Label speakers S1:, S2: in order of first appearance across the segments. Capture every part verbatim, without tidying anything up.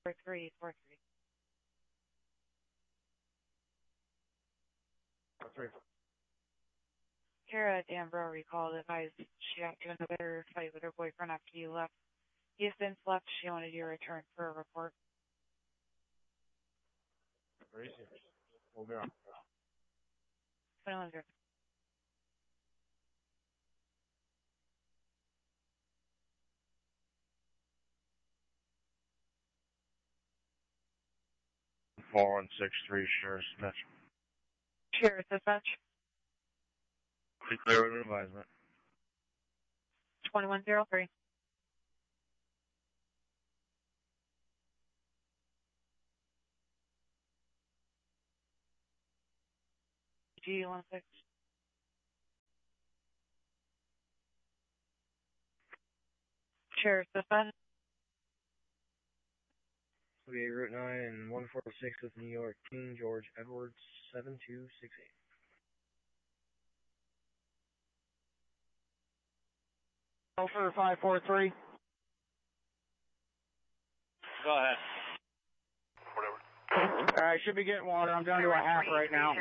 S1: four three four three.
S2: four three.
S1: Kara Danbro recalled advised she got into another fight with her boyfriend after you left. He has since left. She wanted you to return for a report.
S2: Very serious. Hold me on.
S1: twenty-one zero.
S2: four one six three, Sheriff's Dispatch.
S1: Sheriff's Dispatch.
S2: Be clear with advisement.
S1: twenty-one zero three. G one six. Sheriff's Dispatch.
S2: forty-eight Route nine and one four six with New York, King George Edwards, seven two six eight.
S3: Over five four three.
S2: Go ahead.
S3: Whatever. I should be getting water. I'm down to a half right now.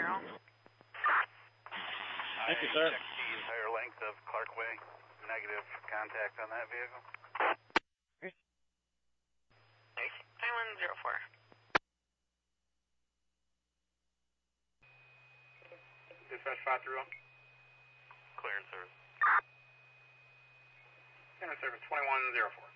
S2: Thank you, sir.
S4: Check the entire length of Clark Way. Negative contact on that vehicle.
S5: nine one zero four.
S4: Dispatch five three one. Clearance service. Clearance service twenty-one zero four.